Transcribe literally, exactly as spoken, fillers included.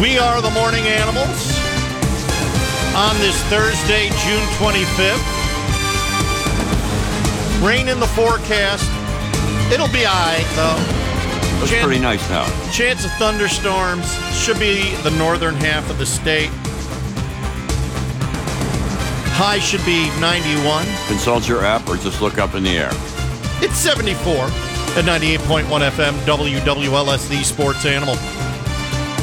We are the Morning Animals on this Thursday, June twenty-fifth. Rain in the forecast. It'll be all right, though. Looks Chan- pretty nice now. Chance of thunderstorms. Should be the northern half of the state. High should be ninety-one. Consult your app or just look up in the air. It's seventy-four at ninety-eight point one F M, W W L S, the Sports Animal.